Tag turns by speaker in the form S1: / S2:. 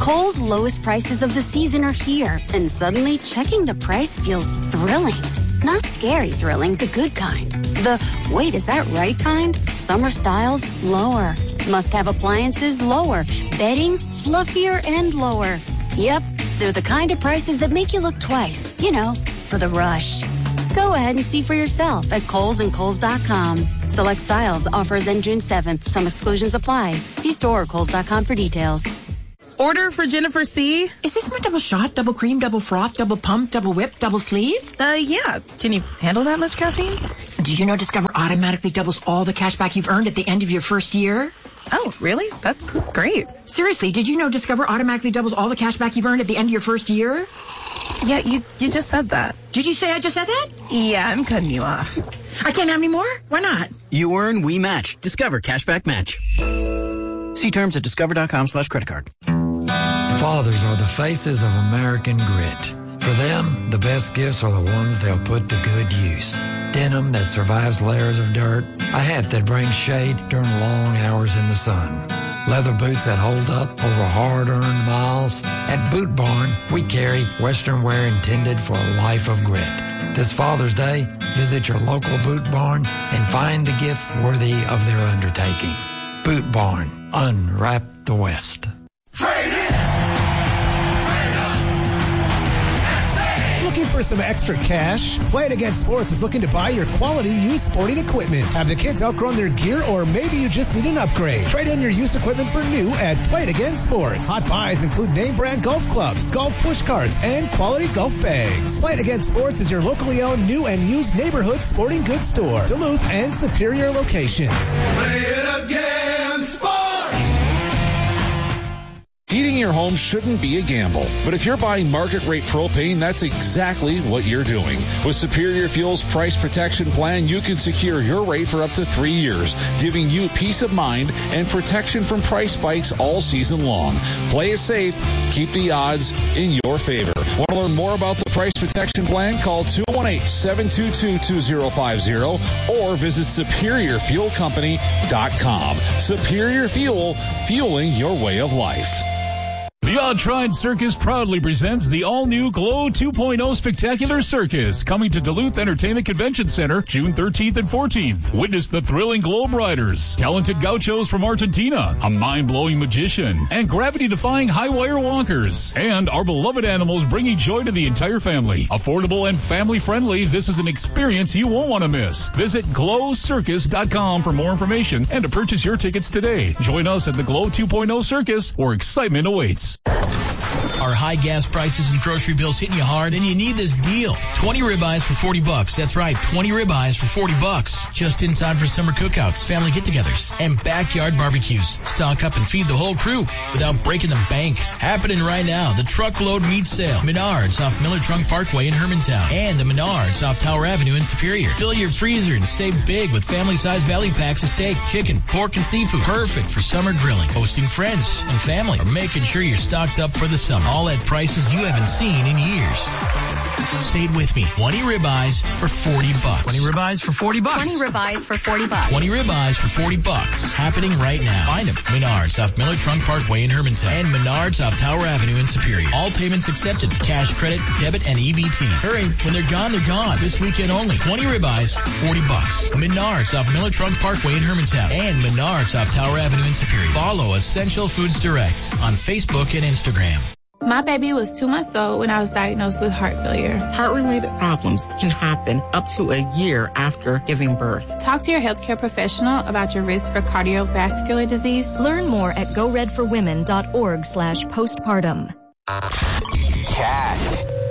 S1: Kohl's lowest prices of the season are here, and suddenly checking the price feels thrilling. Not scary thrilling, the good kind. The, wait, is that right kind? Summer styles, lower. Must-have appliances, lower. Bedding, fluffier and lower. Yep, they're the kind of prices that make you look twice. You know, for the rush. Go ahead and see for yourself at Kohl's and Kohl's.com. Select styles, offers end June 7th. Some exclusions apply. See store or Kohl's.com for details.
S2: Order for Jennifer C.
S3: Is this my double shot, double cream, double froth, double pump, double whip, double sleeve?
S2: Yeah. Can you handle that much caffeine?
S3: Did you know Discover automatically doubles all the cash back you've earned at the end of your first year?
S2: Oh, really? That's great.
S3: Seriously, did you know Discover automatically doubles all the cash back you've earned at the end of your first year?
S2: Yeah, you just said that.
S3: Did you say I just said that?
S2: Yeah, I'm cutting you off.
S3: I can't have any more? Why not?
S4: You earn, we match. Discover Cashback Match. See terms at discover.com/creditcard.
S5: Fathers are the faces of American grit. For them, the best gifts are the ones they'll put to good use. Denim that survives layers of dirt, a hat that brings shade during long hours in the sun, leather boots that hold up over hard-earned miles. At Boot Barn, we carry Western wear intended for a life of grit. This Father's Day, visit your local Boot Barn and find the gift worthy of their undertaking. Boot Barn, unwrap the West.
S6: Trade in!
S7: Looking for some extra cash? Play It Again Sports is looking to buy your quality used sporting equipment. Have the kids outgrown their gear, or maybe you just need an upgrade? Trade in your used equipment for new at Play It Again Sports. Hot buys include name brand golf clubs, golf push carts, and quality golf bags. Play It Again Sports is your locally owned new and used neighborhood sporting goods store. Duluth and Superior locations.
S6: Play It Again Sports!
S8: Heating your home shouldn't be a gamble, but if you're buying market rate propane, that's exactly what you're doing. With Superior Fuel's price protection plan, you can secure your rate for up to 3 years, giving you peace of mind and protection from price spikes all season long. Play it safe. Keep the odds in your favor. Want to learn more about the price protection plan? Call 218-722-2050 or visit SuperiorFuelCompany.com. Superior Fuel, fueling your way of life.
S9: The Odd-Tried Circus proudly presents the all-new Glow 2.0 Spectacular Circus, coming to Duluth Entertainment Convention Center June 13th and 14th. Witness the thrilling Globe Riders, talented gauchos from Argentina, a mind-blowing magician, and gravity-defying high-wire walkers. And our beloved animals bringing joy to the entire family. Affordable and family-friendly, this is an experience you won't want to miss. Visit glowcircus.com for more information and to purchase your tickets today. Join us at the Glow 2.0 Circus, where excitement awaits.
S10: Are high gas prices and grocery bills hitting you hard? Then you need this deal. 20 ribeyes for $40. That's right, 20 ribeyes for $40. Just in time for summer cookouts, family get-togethers, and backyard barbecues. Stock up and feed the whole crew without breaking the bank. Happening right now, the truckload meat sale. Menards off Miller Trunk Parkway in Hermantown, and the Menards off Tower Avenue in Superior. Fill your freezer and save big with family-sized value packs of steak, chicken, pork, and seafood. Perfect for summer grilling, hosting friends and family, or making sure you're stocked up for the summer. All at prices you haven't seen in years. Say it with me. 20 ribeyes for $40.
S3: 20 ribeyes for $40.
S1: 20 ribeyes for $40.
S10: 20 ribeyes for $40. Happening right now. Find them. Menards off Miller Trunk Parkway in Hermantown, and Menards off Tower Avenue in Superior. All payments accepted. Cash, credit, debit, and EBT. Hurry. When they're gone, they're gone. This weekend only. 20 ribeyes, $40. Menards off Miller Trunk Parkway in Hermantown, and Menards off Tower Avenue in Superior. Follow Essential Foods Direct on Facebook and Instagram.
S11: My baby was 2 months old when I was diagnosed with heart failure.
S12: Heart-related problems can happen up to a year after giving birth.
S11: Talk to your healthcare professional about your risk for cardiovascular disease.
S13: Learn more at goredforwomen.org/postpartum.
S14: Cat.